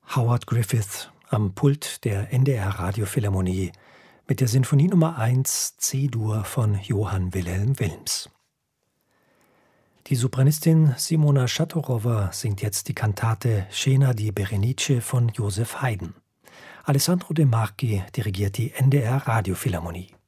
Howard Griffith am Pult der NDR Radiophilharmonie mit der Sinfonie Nummer 1 C-Dur von Johann Wilhelm Wilms. Die Sopranistin Simona Shatorowa singt jetzt die Kantate Scena di Berenice von Joseph Haydn. Alessandro De Marchi dirigiert die NDR Radiophilharmonie.